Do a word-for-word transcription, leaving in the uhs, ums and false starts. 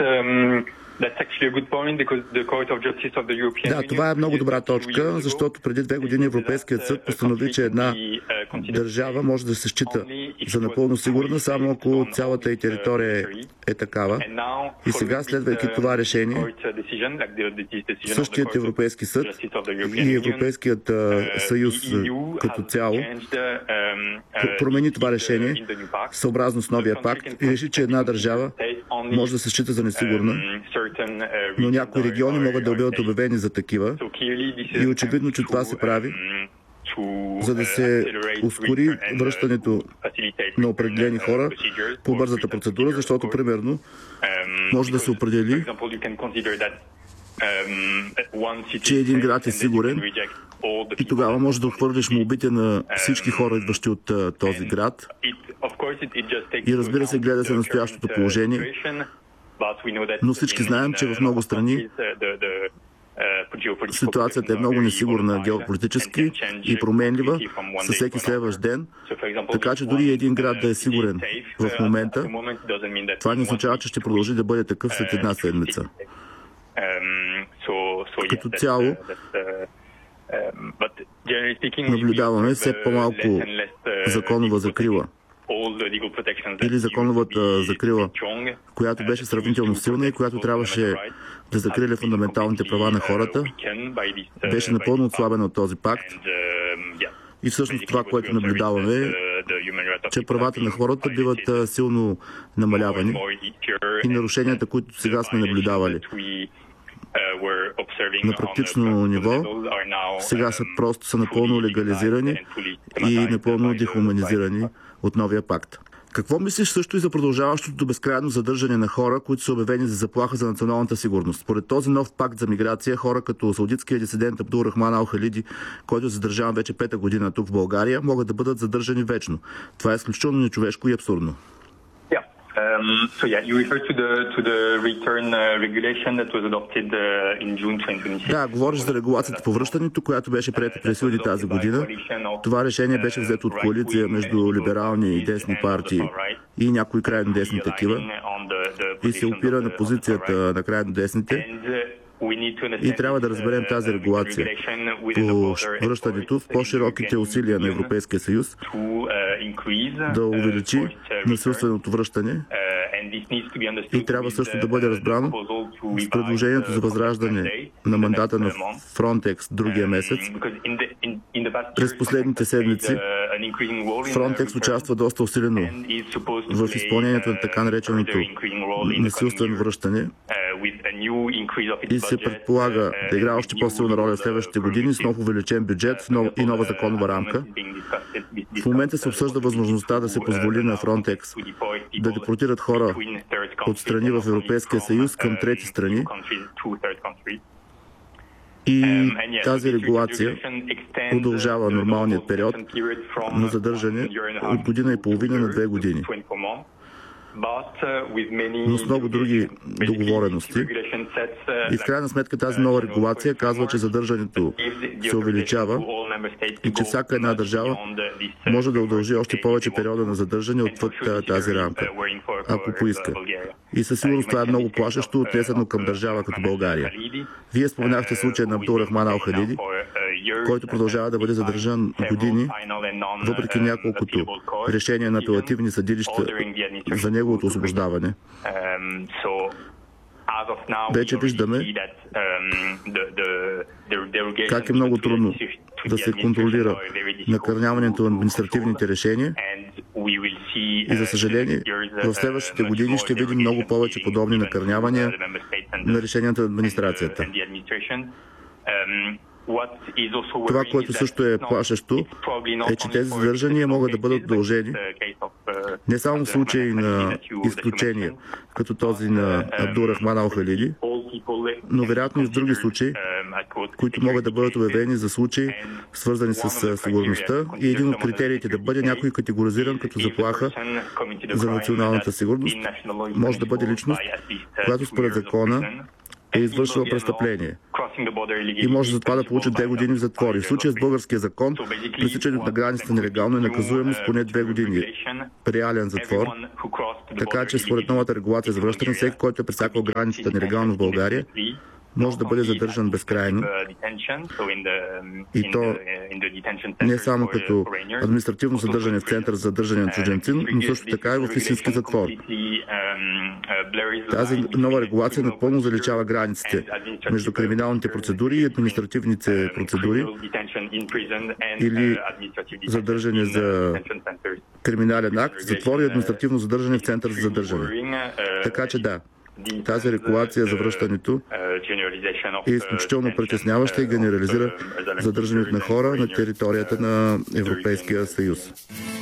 Да, това е много добра точка, защото преди две години Европейският съд постанови, че една държава може да се счита за напълно сигурна, само ако цялата й територия е такава. И сега, следвайки това решение, същият Европейски съд и Европейският съюз като цяло промени това решение съобразно с новия пакт и реши, че една държава може да се счита за несигурна, но някои региони могат да бъдат обявени за такива и очевидно, че това се прави, за да се ускори връщането на определени хора по бързата процедура, защото, примерно, може да се определи, че един град е сигурен и тогава може да отхвърлиш молбите на всички хора, идващи от този град. И разбира се, гледа се настоящото положение, но всички знаем, че в много страни ситуацията е много несигурна геополитически и променлива със всеки следващ ден, така че дори един град да е сигурен в момента, това не означава, че ще продължи да бъде такъв след една седмица. Като цяло, наблюдаваме все по-малко законова закрила или законовата закрила, която беше сравнително силна и която трябваше да закриля фундаменталните права на хората, беше напълно отслабена от този пакт. И всъщност това, което наблюдаваме, е, че правата на хората биват силно намалявани и нарушенията, които сега сме наблюдавали на практично ниво, сега са просто са напълно легализирани и напълно дехуманизирани от новия пакт. Какво мислиш също и за продължаващото безкрайно задържане на хора, които са обявени за заплаха за националната сигурност? Според този нов пакт за миграция, хора като саудитския дисидент Абдул Рахман Ал Халиди, който е задържан вече пета година тук в България, могат да бъдат задържани вечно. Това е изключително нечовешко и абсурдно. Um, so yeah, you refer to the to the return uh, regulation that was adopted uh, in June twenty twenty-six. Да, говориш за регулацията по връщането, която беше приета през юли тази година. Това решение беше взето от коалиция между либерални и десни партии и някои крайно десни такива и се опира на позицията на крайно десните. И трябва да разберем тази регулация по връщането в по-широките усилия на Европейския съюз да увеличи насилственото връщане и трябва също да бъде разбрано с предложението за възраждане на мандата на Frontex другия месец. През последните седмици Frontex участва доста усилено в изпълнението на така нареченото насилствено връщане и се предполага да играе още по-силна роля в следващите години с нов увеличен бюджет и нова законова рамка. В момента се обсъжда възможността да се позволи на Frontex да депортират хора от страни в Европейския съюз към трети страни. И тази регулация удължава нормалният период на задържане от година и половина на две години. Но с много други договорености. И в крайна сметка тази нова регулация казва, че задържането се увеличава и че всяка една държава може да удължи още повече периода на задържане отвъд тази рамка, ако поиска. И със сигурност това е много плашещо, отнесено към държава като България. Вие споменахте случая на Абдул Рахман Ал Халиди, който продължава да бъде задържан години, въпреки няколкото решения на апелативни съдилища за неговото освобождаване. Вече виждаме как е много трудно да се контролира накърняването на административните решения и, за съжаление, в следващите години ще видим много повече подобни накърнявания на решенията на администрацията. Това, което също е плашещо, е, че тези задържания могат да бъдат удължени не само в случаи на изключения, като този на Абдул Рахман Ал Халиди, но вероятно и в други случаи, които могат да бъдат обявени за случаи, свързани с сигурността, и един от критериите да бъде някой категоризиран като заплаха за националната сигурност, може да бъде личност, която според закона е извършила престъпление и може за това да получи две години в затвор. В случая с българския закон, пресичането на границата нелегално е наказуемо с поне две години реален затвор Така че според новата регулация за връщане, всеки, който е пресякал границата нелегално в България, може да бъде задържан безкрайно, и то не само като административно съдържане в център за задържане на чужденци, но също така и в истински затвор. Тази нова регулация напълно заличава границите между криминалните процедури и административните процедури или задържане за криминален акт, затвор и административно задържане в център за задържане. Така че да, тази регулация за връщането е изключително притесняваща и генерализира задържането на хора на територията на Европейския съюз.